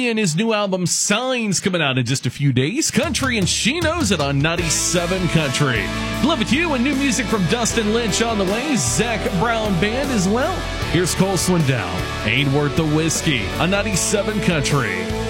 Whiskey and his new album Signs coming out in just a few days. Country and She Knows It on 97 Country. Love It You and new music from Dustin Lynch on the way. Zach Brown Band as well. Here's Cole Swindell. Ain't Worth the Whiskey on 97 Country.